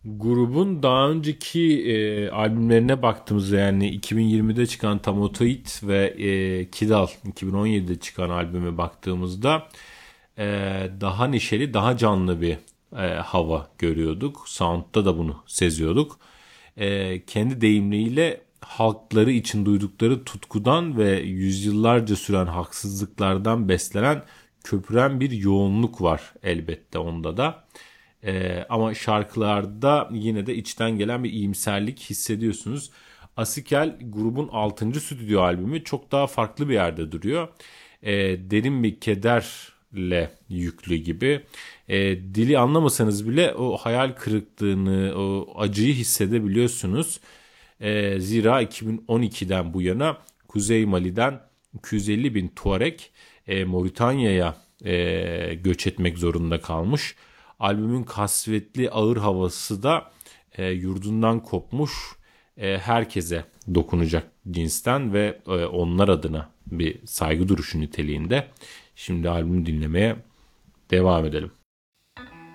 Grubun daha önceki albümlerine baktığımızda yani 2020'de çıkan Tamotoid ve Kidal 2017'de çıkan albüme baktığımızda daha neşeli, daha canlı bir hava görüyorduk. Sound'da da bunu seziyorduk. Kendi deyimleriyle halkları için duydukları tutkudan ve yüzyıllarca süren haksızlıklardan beslenen köpüren bir yoğunluk var elbette onda da. Ama şarkılarda yine de içten gelen bir iyimserlik hissediyorsunuz. Asikel grubun 6. stüdyo albümü çok daha farklı bir yerde duruyor. Derin bir kederle yüklü gibi. Dili anlamasanız bile o hayal kırıklığını, o acıyı hissedebiliyorsunuz. Zira 2012'den bu yana Kuzey Mali'den 250 bin Tuareg Moritanya'ya göç etmek zorunda kalmış. Albümün kasvetli ağır havası da yurdundan kopmuş herkese dokunacak cinsten ve onlar adına bir saygı duruşu niteliğinde. Şimdi albümü dinlemeye devam edelim.